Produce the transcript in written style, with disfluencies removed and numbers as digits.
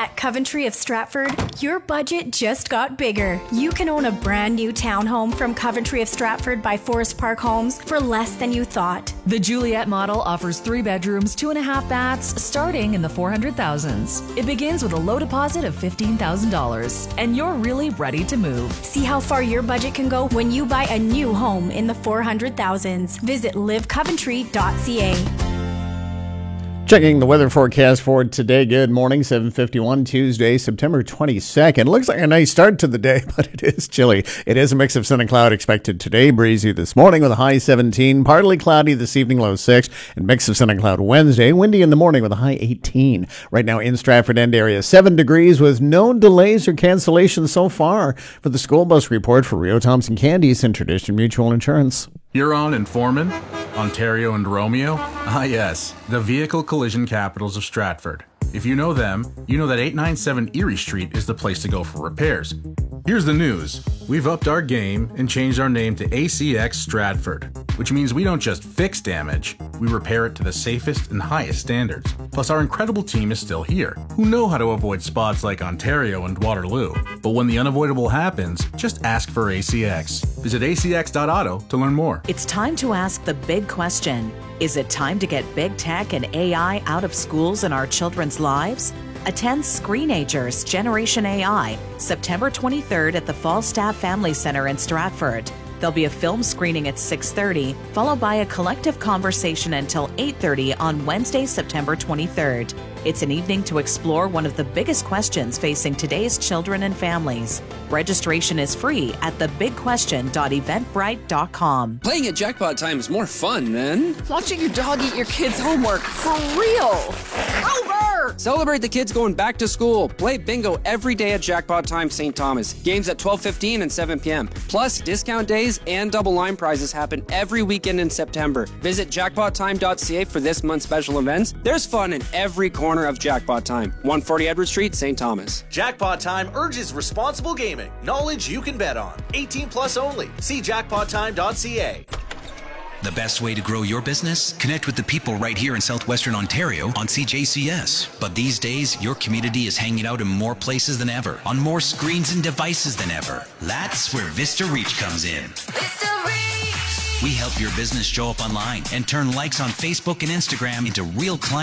At Coventry of Stratford, your budget just got bigger. You can own a brand new townhome from Coventry of Stratford by Forest Park Homes for less than you thought. The Juliet model offers 3 bedrooms, 2.5 baths, starting in the 400,000s. It begins with a low deposit of $15,000, and you're really ready to move. See how far your budget can go when you buy a new home in the 400,000s. Visit livecoventry.ca. Checking the weather forecast for today. Good morning, 7:51, Tuesday, September 22nd. Looks like a nice start to the day, but it is chilly. It is a mix of sun and cloud expected today. Breezy this morning with a high 17. Partly cloudy this evening, low 6. And mix of sun and cloud Wednesday. Windy in the morning with a high 18. Right now in Stratford End area, 7 degrees with no delays or cancellations so far. For the school bus report for Rio Thompson Candies and Tradition Mutual Insurance. Huron and Foreman, Ontario and Romeo. Ah yes, the vehicle collision capitals of Stratford. If you know them, you know that 897 Erie Street is the place to go for repairs. Here's the news. We've upped our game and changed our name to ACX Stratford, which means we don't just fix damage, we repair it to the safest and highest standards. Plus, our incredible team is still here, who know how to avoid spots like Ontario and Waterloo. But when the unavoidable happens, just ask for ACX. Visit acx.auto to learn more. It's time to ask the big question. Is it time to get big tech and AI out of schools and our children's lives? Attend Screenagers Generation AI, September 23rd at the Falstaff Family Center in Stratford. There'll be a film screening at 6:30, followed by a collective conversation until 8:30 on Wednesday, September 23rd. It's an evening to explore one of the biggest questions facing today's children and families. Registration is free at thebigquestion.eventbrite.com. Playing at Jackpot Time is more fun, man. Watching your dog eat your kids' homework, for real. Over! Celebrate the kids going back to school. Play bingo every day at Jackpot Time St. Thomas. Games at 12:15 and 7 p.m. Plus, discount days and double line prizes happen every weekend in September. Visit jackpottime.ca for this month's special events. There's fun in every corner of Jackpot Time. 140 Edward Street, St. Thomas. Jackpot Time urges responsible gaming. Knowledge you can bet on. 18 plus only. See jackpottime.ca. The best way to grow your business? Connect with the people right here in southwestern Ontario on CJCS. But these days, your community is hanging out in more places than ever, on more screens and devices than ever. That's where Vista Reach comes in. Vista Reach! We help your business show up online and turn likes on Facebook and Instagram into real clients.